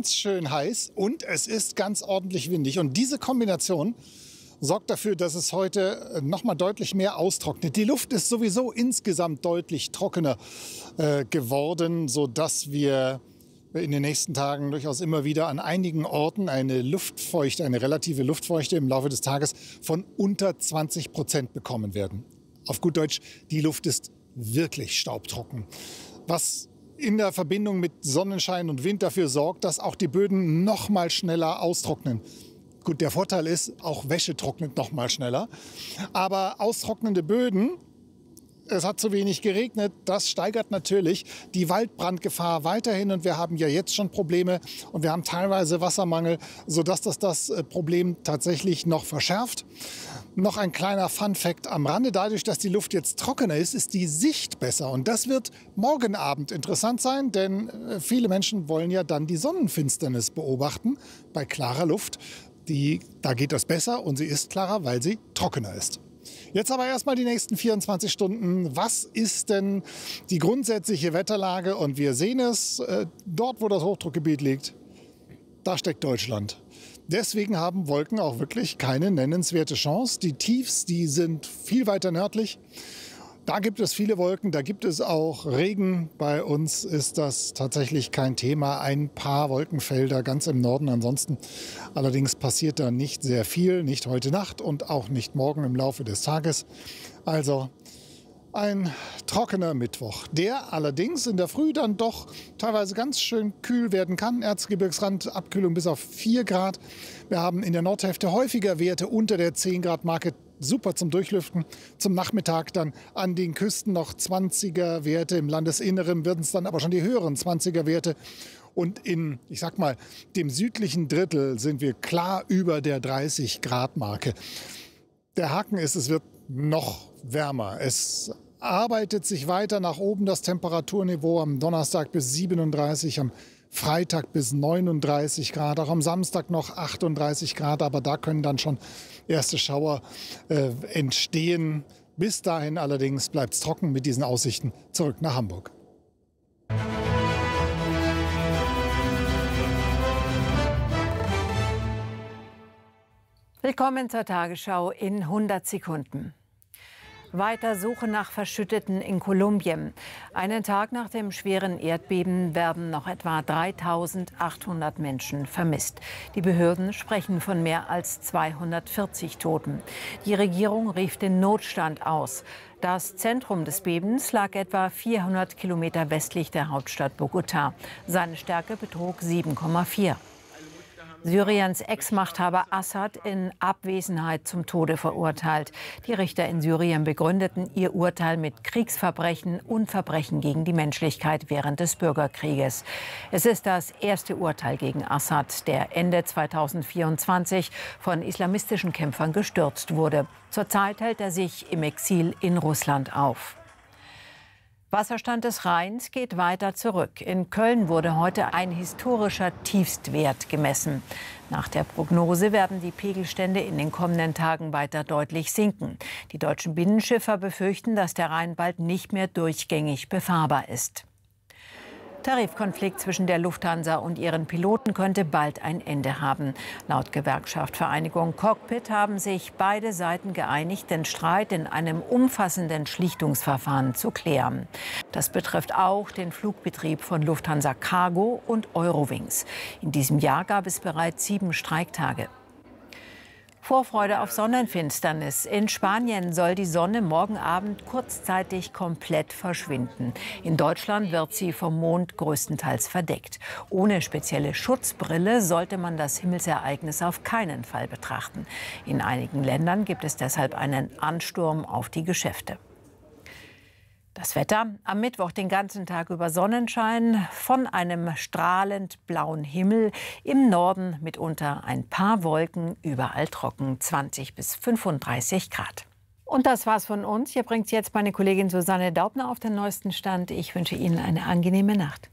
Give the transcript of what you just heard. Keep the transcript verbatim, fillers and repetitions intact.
ganz schön heiß und es ist ganz ordentlich windig. Und diese Kombination sorgt dafür, dass es heute noch mal deutlich mehr austrocknet. Die Luft ist sowieso insgesamt deutlich trockener äh, geworden, sodass wir in den nächsten Tagen durchaus immer wieder an einigen Orten eine Luftfeuchte, eine relative Luftfeuchte im Laufe des Tages von unter zwanzig Prozent bekommen werden. Auf gut Deutsch, die Luft ist wirklich staubtrocken. Was in der Verbindung mit Sonnenschein und Wind dafür sorgt, dass auch die Böden noch mal schneller austrocknen. Gut, der Vorteil ist, auch Wäsche trocknet noch mal schneller. Aber austrocknende Böden, es hat zu wenig geregnet, das steigert natürlich die Waldbrandgefahr weiterhin. Und wir haben ja jetzt schon Probleme und wir haben teilweise Wassermangel, sodass das das Problem tatsächlich noch verschärft. Noch ein kleiner Fun-Fact am Rande. Dadurch, dass die Luft jetzt trockener ist, ist die Sicht besser. Und das wird morgen Abend interessant sein, denn viele Menschen wollen ja dann die Sonnenfinsternis beobachten bei klarer Luft. Die, da geht das besser und sie ist klarer, weil sie trockener ist. Jetzt aber erstmal die nächsten vierundzwanzig Stunden. Was ist denn die grundsätzliche Wetterlage? Und wir sehen es, äh, dort wo das Hochdruckgebiet liegt, da steckt Deutschland. Deswegen haben Wolken auch wirklich keine nennenswerte Chance. Die Tiefs, die sind viel weiter nördlich. Da gibt es viele Wolken, da gibt es auch Regen. Bei uns ist das tatsächlich kein Thema. Ein paar Wolkenfelder ganz im Norden ansonsten. Allerdings passiert da nicht sehr viel, nicht heute Nacht und auch nicht morgen im Laufe des Tages. Also ein trockener Mittwoch, der allerdings in der Früh dann doch teilweise ganz schön kühl werden kann. Erzgebirgsrand, Abkühlung bis auf vier Grad. Wir haben in der Nordhälfte häufiger Werte unter der zehn Grad Marke. Super zum Durchlüften. Zum Nachmittag dann an den Küsten noch zwanziger Werte. Im Landesinneren werden es dann aber schon die höheren zwanziger Werte. Und in, ich sag mal, dem südlichen Drittel sind wir klar über der dreißig Grad Marke. Der Haken ist, es wird noch wärmer. Es arbeitet sich weiter nach oben, das Temperaturniveau am Donnerstag bis siebenunddreißig, am Freitag bis neununddreißig Grad, auch am Samstag noch achtunddreißig Grad, aber da können dann schon erste Schauer äh, entstehen. Bis dahin allerdings bleibt es trocken mit diesen Aussichten zurück nach Hamburg. Willkommen zur Tagesschau in hundert Sekunden. Weiter Suche nach Verschütteten in Kolumbien. Einen Tag nach dem schweren Erdbeben werden noch etwa dreitausendachthundert Menschen vermisst. Die Behörden sprechen von mehr als zweihundertvierzig Toten. Die Regierung rief den Notstand aus. Das Zentrum des Bebens lag etwa vierhundert Kilometer westlich der Hauptstadt Bogotá. Seine Stärke betrug sieben Komma vier. Syriens Ex-Machthaber Assad in Abwesenheit zum Tode verurteilt. Die Richter in Syrien begründeten ihr Urteil mit Kriegsverbrechen und Verbrechen gegen die Menschlichkeit während des Bürgerkrieges. Es ist das erste Urteil gegen Assad, der Ende zweitausendvierundzwanzig von islamistischen Kämpfern gestürzt wurde. Zurzeit hält er sich im Exil in Russland auf. Wasserstand des Rheins geht weiter zurück. In Köln wurde heute ein historischer Tiefstwert gemessen. Nach der Prognose werden die Pegelstände in den kommenden Tagen weiter deutlich sinken. Die deutschen Binnenschiffer befürchten, dass der Rhein bald nicht mehr durchgängig befahrbar ist. Tarifkonflikt zwischen der Lufthansa und ihren Piloten könnte bald ein Ende haben. Laut Gewerkschaft Vereinigung Cockpit haben sich beide Seiten geeinigt, den Streit in einem umfassenden Schlichtungsverfahren zu klären. Das betrifft auch den Flugbetrieb von Lufthansa Cargo und Eurowings. In diesem Jahr gab es bereits sieben Streiktage. Vorfreude auf Sonnenfinsternis. In Spanien soll die Sonne morgen Abend kurzzeitig komplett verschwinden. In Deutschland wird sie vom Mond größtenteils verdeckt. Ohne spezielle Schutzbrille sollte man das Himmelsereignis auf keinen Fall betrachten. In einigen Ländern gibt es deshalb einen Ansturm auf die Geschäfte. Das Wetter: am Mittwoch den ganzen Tag über Sonnenschein, von einem strahlend blauen Himmel, im Norden mitunter ein paar Wolken, überall trocken, zwanzig bis fünfunddreißig Grad. Und das war's von uns. Hier bringt jetzt meine Kollegin Susanne Daubner auf den neuesten Stand. Ich wünsche Ihnen eine angenehme Nacht.